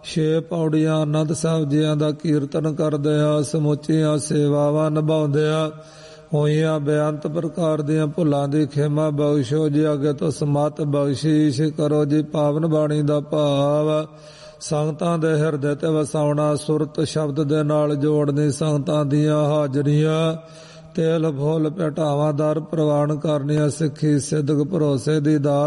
ਛੇ ਪੌੜੀਆਂ। ਆਨੰਦ ਸਾਹਿਬ ਜੀਆਂ ਦਾ ਕੀਰਤਨ ਕਰਦਿਆਂ ਸਮੁੱਚੀਆਂ ਸੇਵਾਵਾਂ ਨਿਭਾਉਂਦਿਆਂ ਹੋਈਆਂ ਬੇਅੰਤ ਪ੍ਰਕਾਰ ਦੀਆਂ ਭੁੱਲਾਂ ਦੀ ਖਿਮਾ ਬਖਸ਼ੋ ਜੀ। ਅੱਗੇ ਤੋਂ ਸਮਤ ਬਖਸ਼ੀਸ਼ ਕਰੋ ਜੀ। ਪਾਵਨ ਬਾਣੀ ਦਾ ਭਾਵ ਸੰਗਤਾਂ ਦੇ ਹਿਰਦੇ ਤੇ ਵਸਾਉਣਾ, ਸੁਰਤ ਸ਼ਬਦ ਦੇ ਨਾਲ ਜੋੜਨੀ, ਸੰਗਤਾਂ ਦੀਆਂ ਹਾਜ਼ਰੀਆਂ ਤੇਲ ਫੁੱਲ ਭੇਟਾਵਾਂ ਦਰ ਪ੍ਰਵਾਨ ਕਰਨੀਆਂ, ਸਿੱਖੀ ਸਿਦਕ ਭਰੋਸੇ ਦੀ ਦਾਤ